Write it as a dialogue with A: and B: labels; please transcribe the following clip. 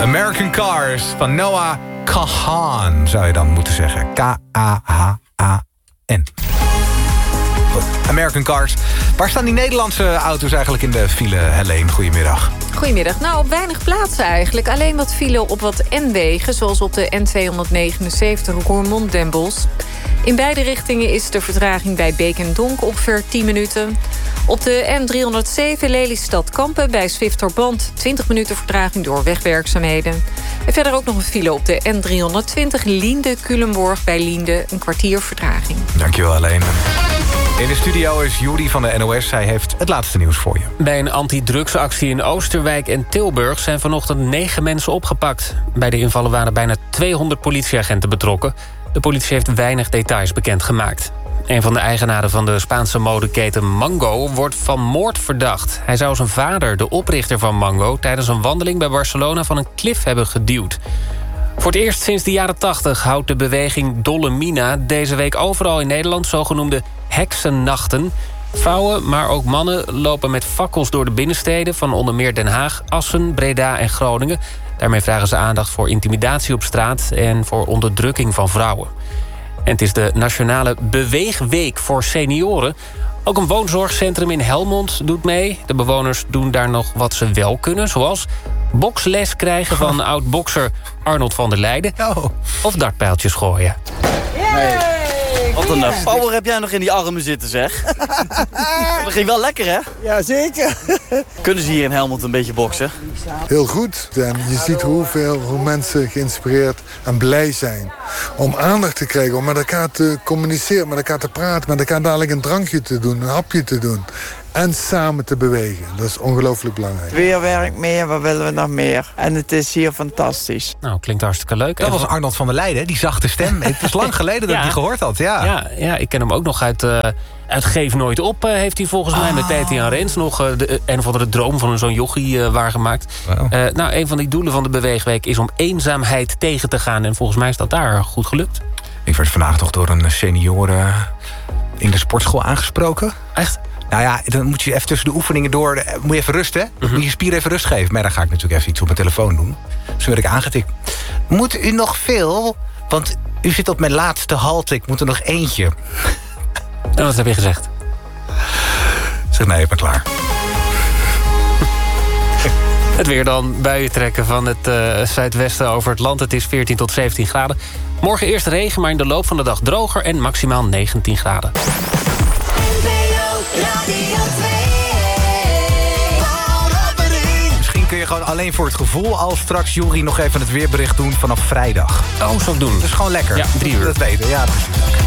A: American Cars van Noah Kahan, zou je dan moeten zeggen. K-A-H-A-N. Goed, American Cars. Waar staan die Nederlandse auto's eigenlijk in de file, Helene? Goedemiddag.
B: Goedemiddag. Nou, op weinig plaatsen eigenlijk. Alleen wat file op wat N-wegen, zoals op de N279 Roermond-Den Bosch. In beide richtingen is de vertraging bij Beek en Donk ongeveer 10 minuten. Op de N307 Lelystad-Kampen bij Zwifterband 20 minuten vertraging door wegwerkzaamheden. En verder ook nog een file op de N320 Liende-Culemborg bij Liende, een kwartier vertraging.
A: Dankjewel, Helene. In de studio is Juri van de NOS. Hij heeft het laatste nieuws voor je.
C: Bij een antidrugsactie in Oosterwijk en Tilburg zijn vanochtend 9 mensen opgepakt. Bij de invallen waren bijna 200 politieagenten betrokken. De politie heeft weinig details bekendgemaakt. Een van de eigenaren van de Spaanse modeketen Mango wordt van moord verdacht. Hij zou zijn vader, de oprichter van Mango, tijdens een wandeling bij Barcelona van een klif hebben geduwd. Voor het eerst sinds de jaren 80 houdt de beweging Dolle Mina deze week overal in Nederland zogenoemde heksennachten. Vrouwen, maar ook mannen lopen met fakkels door de binnensteden van onder meer Den Haag, Assen, Breda en Groningen. Daarmee vragen ze aandacht voor intimidatie op straat en voor onderdrukking van vrouwen. En het is de Nationale Beweegweek voor senioren. Ook een woonzorgcentrum in Helmond doet mee. De bewoners doen daar nog wat ze wel kunnen, zoals boksles krijgen van oud-bokser Arnold van der Leijden. Of dartpijltjes gooien.
D: Hey. Wat een power heb jij nog in die armen zitten, zeg. Dat ging wel lekker, hè?
E: Ja, zeker.
D: Kunnen ze hier in Helmond een beetje boksen?
E: Heel goed. En je ziet hoe mensen geïnspireerd en blij zijn om aandacht te krijgen, om met elkaar te communiceren, met elkaar te praten, met elkaar dadelijk een drankje te doen, een hapje te doen. En samen te bewegen. Dat is ongelooflijk belangrijk.
F: Weer werkt meer, wat willen we nog meer? En het is hier fantastisch.
C: Nou, klinkt hartstikke leuk.
A: Dat was Arnold van der Leijden, die zachte stem. Het is lang geleden dat ik die gehoord had. Ja,
C: ik ken hem ook nog uit Geef Nooit Op. Heeft hij volgens mij met Peter-Jan Rens nog een of andere droom van zo'n jochie waargemaakt. Wow. Een van die doelen van de Beweegweek is om eenzaamheid tegen te gaan. En volgens mij is dat daar goed gelukt.
A: Ik werd vandaag toch door een senior in de sportschool aangesproken.
C: Echt?
A: Nou ja, dan moet je even tussen de oefeningen door. Moet je even rust, hè? Moet je je spier even rust geven. Maar dan ga ik natuurlijk even iets op mijn telefoon doen. Dus werd ik aangetikt. Moet u nog veel? Want u zit op mijn laatste halte. Ik moet er nog eentje.
C: En wat heb je gezegd?
A: Zeg nee, ik ben klaar.
C: Het weer dan, buien trekken van het zuidwesten over het land. Het is 14 tot 17 graden. Morgen eerst regen, maar in de loop van de dag droger en maximaal 19 graden.
A: Misschien kun je gewoon alleen voor het gevoel al straks Juri nog even het weerbericht doen vanaf vrijdag.
C: Oh, zou ik doen.
A: Dat is gewoon lekker.
C: Ja, 3 uur.
A: Dat weten, ja, precies.